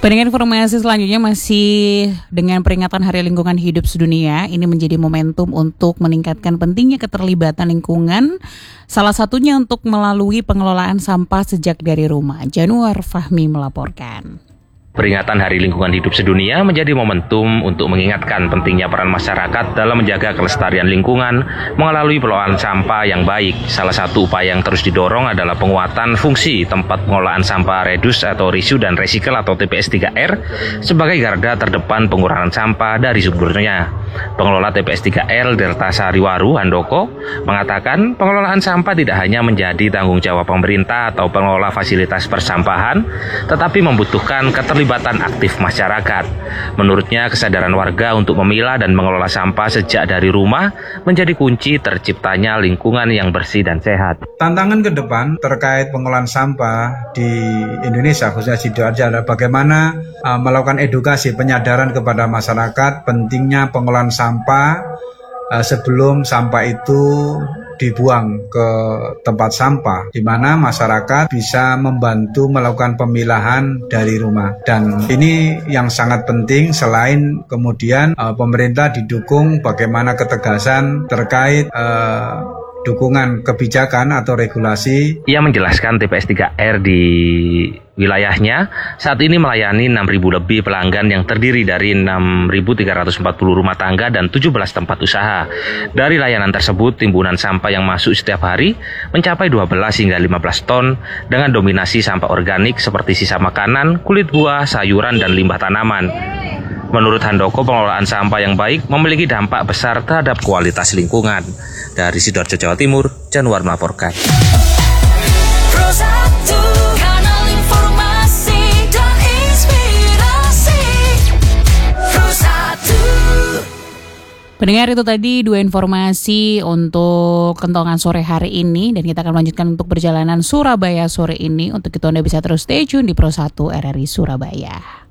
Pendengar, informasi selanjutnya masih dengan peringatan Hari Lingkungan Hidup Sedunia. Ini menjadi momentum untuk meningkatkan pentingnya keterlibatan lingkungan. Salah satunya untuk melalui pengelolaan sampah sejak dari rumah. Januar Fahmi melaporkan. Peringatan Hari Lingkungan Hidup Sedunia menjadi momentum untuk mengingatkan pentingnya peran masyarakat dalam menjaga kelestarian lingkungan melalui pengelolaan sampah yang baik. Salah satu upaya yang terus didorong adalah penguatan fungsi tempat pengelolaan sampah Reduce atau Reuse dan Recycle atau TPS 3R sebagai garda terdepan pengurangan sampah dari sumbernya. Pengelola TPS 3R Delta Sariwaru Handoko mengatakan pengelolaan sampah tidak hanya menjadi tanggung jawab pemerintah atau pengelola fasilitas persampahan, tetapi membutuhkan keterlibatan aktif masyarakat. Menurutnya, kesadaran warga untuk memilah dan mengelola sampah sejak dari rumah menjadi kunci terciptanya lingkungan yang bersih dan sehat. Tantangan ke depan terkait pengelolaan sampah di Indonesia, khususnya Sidoarjo, adalah bagaimana melakukan edukasi penyadaran kepada masyarakat pentingnya pengelolaan sampah sebelum sampah itu dibuang ke tempat sampah, di mana masyarakat bisa membantu melakukan pemilahan dari rumah. Dan ini yang sangat penting, selain kemudian pemerintah didukung bagaimana ketegasan terkait dukungan kebijakan atau regulasi. Ia menjelaskan TPS 3R di wilayahnya saat ini melayani 6.000 lebih pelanggan yang terdiri dari 6.340 rumah tangga dan 17 tempat usaha. Dari layanan tersebut, timbunan sampah yang masuk setiap hari mencapai 12 hingga 15 ton dengan dominasi sampah organik seperti sisa makanan, kulit buah, sayuran, dan limbah tanaman. Menurut Handoko, pengelolaan sampah yang baik memiliki dampak besar terhadap kualitas lingkungan. Dari Sidoarjo, Jawa Timur, Januar melaporkan. Pendengar, itu tadi dua informasi untuk Kentongan sore hari ini, dan kita akan melanjutkan untuk perjalanan Surabaya sore ini. Untuk itu Anda bisa terus stay tune di Pro 1 RRI Surabaya.